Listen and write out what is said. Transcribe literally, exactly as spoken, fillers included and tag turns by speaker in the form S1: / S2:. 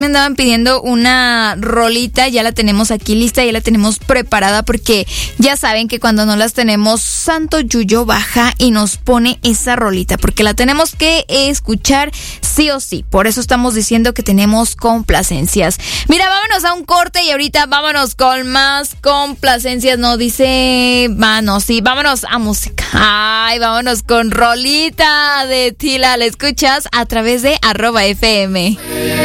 S1: Me andaban pidiendo una rolita, ya la tenemos aquí lista, ya la tenemos preparada porque ya saben que cuando no las tenemos, Santo Yuyo baja y nos pone esa rolita porque la tenemos que escuchar sí o sí. Por eso estamos diciendo que tenemos complacencias. Mira, vámonos a un corte y ahorita vámonos con más complacencias. No dice, mano, sí, vámonos a música. Ay, vámonos con rolita de Tila. La escuchas a través de arroba F M.